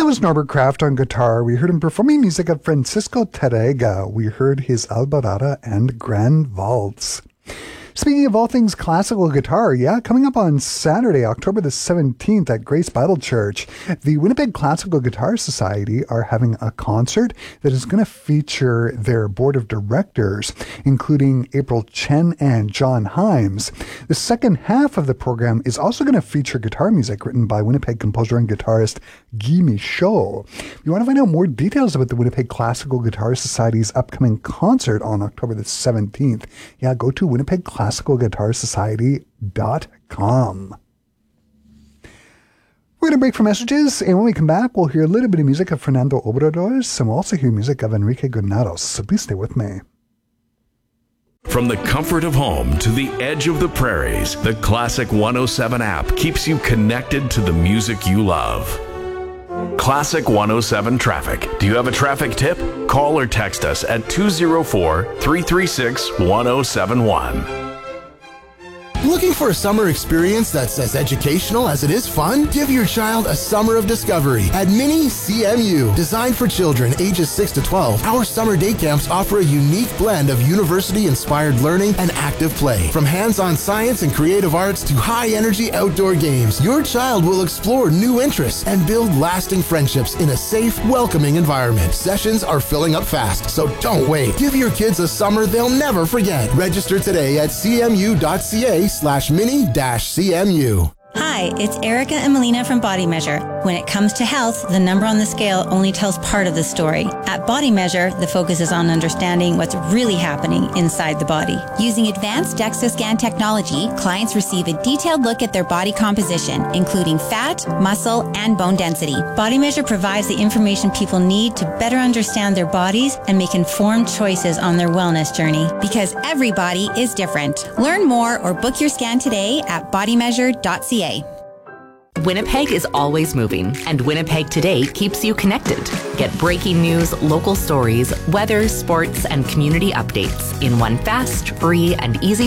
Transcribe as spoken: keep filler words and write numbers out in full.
was Norbert Kraft on guitar. We heard him performing music of Francisco Terrega. We heard his Alborada and Grand Waltz. Speaking of all things classical guitar, yeah, coming up on Saturday, October the seventeenth at Grace Bible Church, the Winnipeg Classical Guitar Society are having a concert that is going to feature their board of directors, including April Chen and John Himes. The second half of the program is also going to feature guitar music written by Winnipeg composer and guitarist Guy Michaud. If you want to find out more details about the Winnipeg Classical Guitar Society's upcoming concert on October the seventeenth, yeah, go to Winnipeg Classical classical guitar society dot com. We're going to break for messages, and when we come back, we'll hear a little bit of music of Fernando Obradors, and we'll also hear music of Enrique Granados, so please stay with me. From the comfort of home to the edge of the prairies, the Classic one oh seven app keeps you connected to the music you love. Classic one oh seven Traffic. Do you have a traffic tip? Call or text us at two oh four, three three six, one oh seven one. Looking for a summer experience that's as educational as it is fun? Give your child a summer of discovery at Mini C M U. Designed for children ages six to twelve, our summer day camps offer a unique blend of university-inspired learning and active play. From hands-on science and creative arts to high-energy outdoor games, your child will explore new interests and build lasting friendships in a safe, welcoming environment. Sessions are filling up fast, so don't wait. Give your kids a summer they'll never forget. Register today at c m u dot c a slash mini dash C M U. Hi, it's Erica and Melina from Body Measure. When it comes to health, the number on the scale only tells part of the story. At Body Measure, the focus is on understanding what's really happening inside the body. Using advanced DEXA scan technology, clients receive a detailed look at their body composition, including fat, muscle, and bone density. Body Measure provides the information people need to better understand their bodies and make informed choices on their wellness journey. Because every body is different. Learn more or book your scan today at body measure dot c a. Winnipeg is always moving, and Winnipeg Today keeps you connected. Get breaking news, local stories, weather, sports, and community updates in one fast, free, and easy